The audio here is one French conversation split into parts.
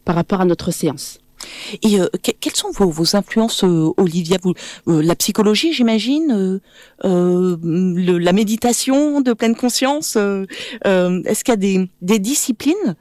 par rapport à notre séance. Et quelles sont vos influences, Olivia? La psychologie, j'imagine, la méditation de pleine conscience. Est-ce qu'il y a des disciplines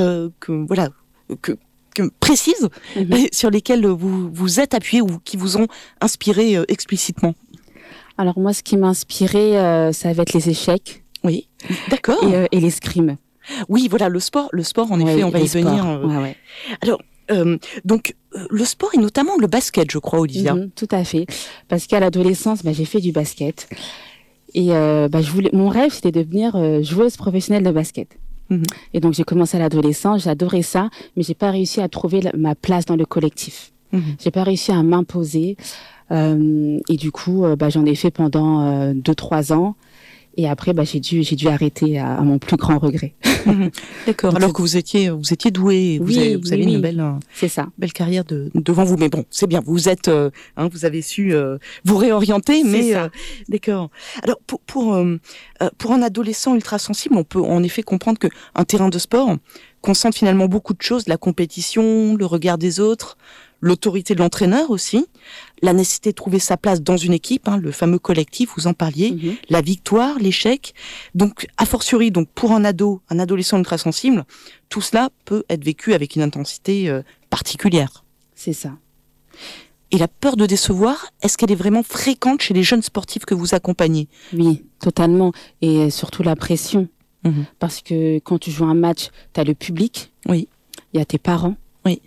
que précises sur lesquelles vous êtes appuyés ou qui vous ont inspiré explicitement? Alors moi, ce qui m'a inspiré, ça va être les échecs. Oui, d'accord. Et l'escrime. Oui, voilà, le sport, en effet, on va y venir. Ouais. Alors, donc, le sport et notamment le basket, je crois, Olivia. Tout à fait. Parce qu'à l'adolescence, j'ai fait du basket. Et mon rêve, c'était de devenir joueuse professionnelle de basket. Et donc, j'ai commencé à l'adolescence, j'adorais ça, mais j'ai pas réussi à trouver ma place dans le collectif. J'ai pas réussi à m'imposer. Et du coup, j'en ai fait pendant 2-3 ans. Et après, j'ai dû arrêter à mon plus grand regret. D'accord. Donc, alors que vous étiez douée, vous avez une belle carrière devant vous. Mais bon, c'est bien. Vous êtes, vous avez su vous réorienter. D'accord. Alors pour un adolescent ultra sensible, on peut en effet comprendre que un terrain de sport concentre finalement beaucoup de choses, la compétition, le regard des autres, l'autorité de l'entraîneur aussi, la nécessité de trouver sa place dans une équipe, le fameux collectif, vous en parliez, la victoire, l'échec. Donc, a fortiori, pour un adolescent ultra-sensible, tout cela peut être vécu avec une intensité particulière. C'est ça. Et la peur de décevoir, est-ce qu'elle est vraiment fréquente chez les jeunes sportifs que vous accompagnez? Oui, totalement. Et surtout la pression. Parce que quand tu joues un match, tu as le public, il y a tes parents.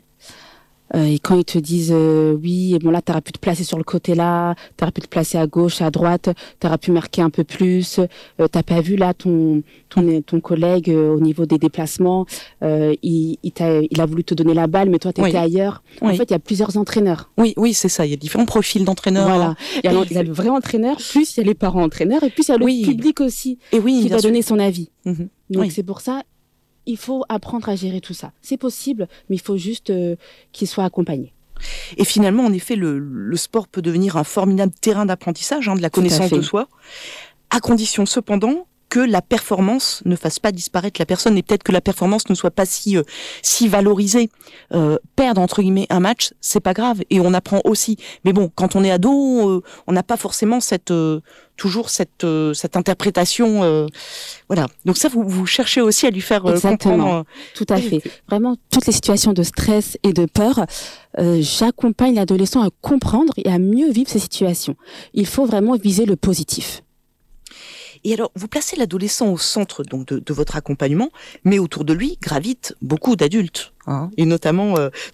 Et quand ils te disent oui, bon là t'aurais pu te placer sur le côté là, t'aurais pu te placer à gauche, à droite, t'aurais pu marquer un peu plus, t'as pas vu là ton collègue au niveau des déplacements, il a voulu te donner la balle mais toi t'étais ailleurs. En fait il y a plusieurs entraîneurs. Oui c'est ça, il y a différents profils d'entraîneurs. Voilà, il y a le vrai entraîneur, plus il y a les parents entraîneurs et plus il y a le public aussi qui va donner son avis. Donc c'est pour ça. Il faut apprendre à gérer tout ça. C'est possible, mais il faut juste qu'il soit accompagné. Et finalement, en effet, le sport peut devenir un formidable terrain d'apprentissage, de la connaissance de soi, à condition cependant que la performance ne fasse pas disparaître la personne et peut-être que la performance ne soit pas si valorisée. Perdre entre guillemets un match, c'est pas grave et on apprend aussi. Mais bon, quand on est ado, on n'a pas forcément toujours cette interprétation. Voilà. Donc ça, vous cherchez aussi à lui faire comprendre. Tout à fait. Vraiment, toutes les situations de stress et de peur, j'accompagne l'adolescent à comprendre et à mieux vivre ces situations. Il faut vraiment viser le positif. Et alors, vous placez l'adolescent au centre donc de votre accompagnement, mais autour de lui gravitent beaucoup d'adultes, et notamment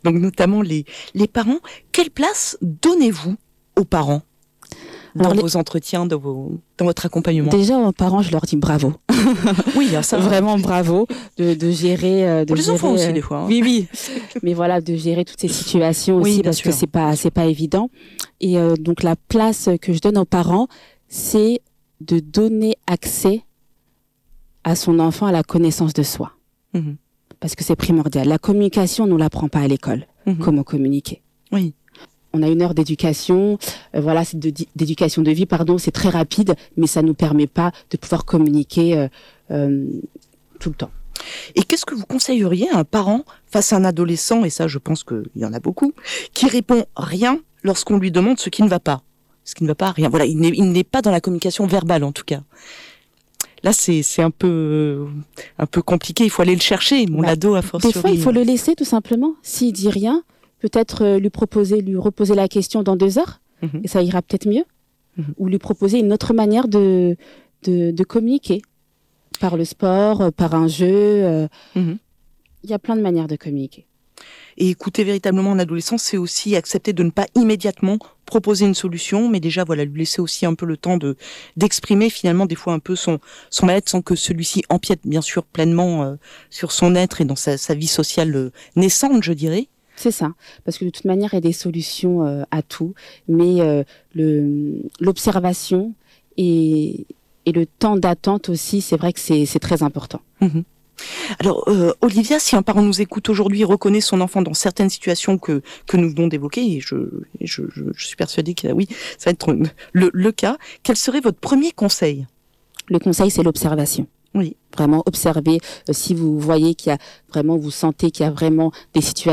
les parents. Quelle place donnez-vous aux parents dans vos entretiens, dans votre accompagnement? Déjà, aux parents, je leur dis bravo. Oui, ça vraiment bravo de gérer. Pour les enfants aussi des fois. Oui. Mais voilà, de gérer toutes ces situations aussi parce que c'est pas évident. Et donc la place que je donne aux parents, c'est de donner accès à son enfant à la connaissance de soi. Parce que c'est primordial. La communication, on ne l'apprend pas à l'école. Comment communiquer. Oui. On a 1 heure d'éducation, c'est d'éducation de vie, c'est très rapide, mais ça nous permet pas de pouvoir communiquer tout le temps. Et qu'est-ce que vous conseilleriez à un parent face à un adolescent, et ça je pense qu'il y en a beaucoup, qui répond rien lorsqu'on lui demande ce qui ne va pas? Ce qui ne va pas, rien. Voilà, il n'est pas dans la communication verbale en tout cas. Là, c'est un peu compliqué. Il faut aller le chercher. L'ado a fortiori. Des fois, il faut le laisser tout simplement. S'il dit rien, peut-être lui reposer la question dans 2 heures, et ça ira peut-être mieux. Ou lui proposer une autre manière de communiquer par le sport, par un jeu. Il y a plein de manières de communiquer. Et écouter véritablement un adolescent, c'est aussi accepter de ne pas immédiatement proposer une solution, mais déjà lui laisser aussi un peu le temps d'exprimer finalement des fois un peu son mal-être sans que celui-ci empiète bien sûr pleinement sur son être et dans sa vie sociale naissante, je dirais. C'est ça, parce que de toute manière il y a des solutions à tout, mais l'observation et le temps d'attente aussi, c'est vrai que c'est très important. Alors, Olivia, si un parent nous écoute aujourd'hui, reconnaît son enfant dans certaines situations que nous venons d'évoquer, et je suis persuadée que oui, ça va être le cas, quel serait votre premier conseil? Le conseil, c'est l'observation. Oui. Vraiment observer, si vous voyez vous sentez qu'il y a vraiment des situations